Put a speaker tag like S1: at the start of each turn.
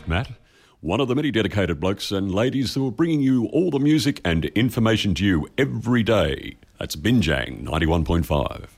S1: host, Matt, one of the many dedicated blokes and ladies who are bringing you all the music and information to you every day. That's Binjang 91.5.